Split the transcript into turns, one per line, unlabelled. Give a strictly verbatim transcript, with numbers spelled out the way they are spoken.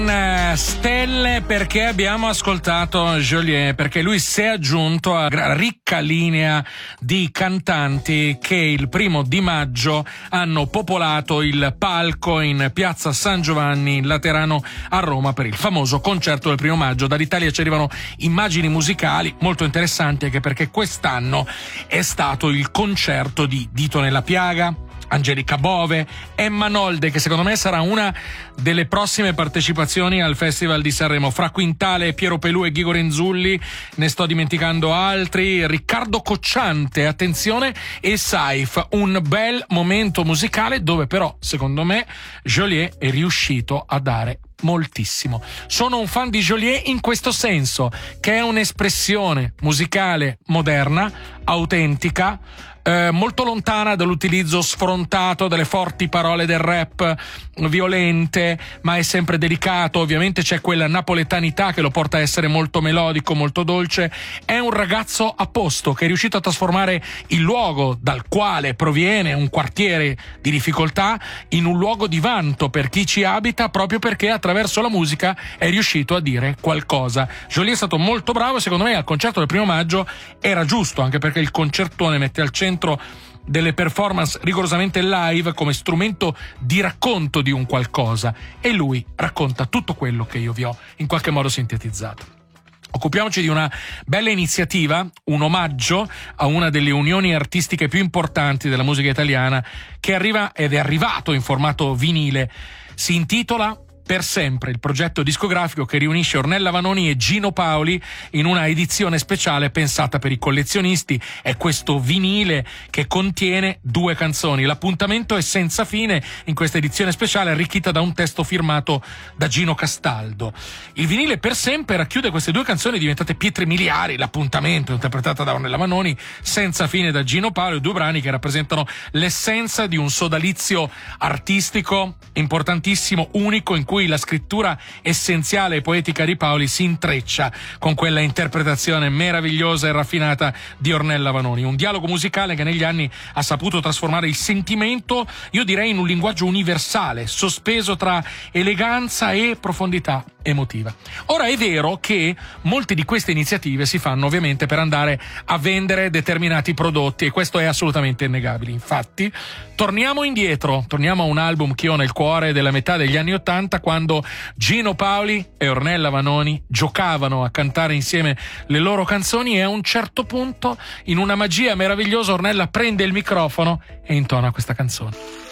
Stelle, perché abbiamo ascoltato Geolier, perché lui si è aggiunto alla ricca linea di cantanti che il primo di maggio hanno popolato il palco in piazza San Giovanni in Laterano a Roma per il famoso concerto del primo maggio. Dall'Italia ci arrivano immagini musicali molto interessanti, anche perché quest'anno è stato il concerto di Dito Nella Piaga, Angelica Bove, Emma Nolde, che secondo me sarà una delle prossime partecipazioni al Festival di Sanremo, fra Quintale, Piero Pelù e Ghigo Renzulli, ne sto dimenticando altri, Riccardo Cocciante, attenzione, e Saif. Un bel momento musicale dove però, secondo me, Geolier è riuscito a dare moltissimo. Sono un fan di Geolier in questo senso, che è un'espressione musicale moderna, autentica, Eh, molto lontana dall'utilizzo sfrontato delle forti parole del rap, violente, ma è sempre delicato. Ovviamente c'è quella napoletanità che lo porta a essere molto melodico, molto dolce. È un ragazzo a posto che è riuscito a trasformare il luogo dal quale proviene, un quartiere di difficoltà, in un luogo di vanto per chi ci abita, proprio perché attraverso la musica è riuscito a dire qualcosa. Geolier è stato molto bravo, secondo me al concerto del primo maggio era giusto, anche perché il concertone mette al centro delle performance rigorosamente live come strumento di racconto di un qualcosa, e lui racconta tutto quello che io vi ho in qualche modo sintetizzato. Occupiamoci di una bella iniziativa, un omaggio a una delle unioni artistiche più importanti della musica italiana, che arriva ed è arrivato in formato vinile. Si intitola Per Sempre, il progetto discografico che riunisce Ornella Vanoni e Gino Paoli in una edizione speciale pensata per i collezionisti. È questo vinile che contiene due canzoni. L'appuntamento è senza fine in questa edizione speciale, arricchita da un testo firmato da Gino Castaldo. Il vinile Per Sempre racchiude queste due canzoni diventate pietre miliari. L'appuntamento, interpretata da Ornella Vanoni, Senza Fine da Gino Paoli, due brani che rappresentano l'essenza di un sodalizio artistico importantissimo, unico, in cui la scrittura essenziale e poetica di Paoli si intreccia con quella interpretazione meravigliosa e raffinata di Ornella Vanoni. Un dialogo musicale che negli anni ha saputo trasformare il sentimento, io direi, in un linguaggio universale, sospeso tra eleganza e profondità emotiva. Ora è vero che molte di queste iniziative si fanno ovviamente per andare a vendere determinati prodotti, e questo è assolutamente innegabile. Infatti torniamo indietro, torniamo a un album che ho nel cuore della metà degli anni Ottanta, quando Gino Paoli e Ornella Vanoni giocavano a cantare insieme le loro canzoni, e a un certo punto, in una magia meravigliosa, Ornella prende il microfono e intona questa canzone.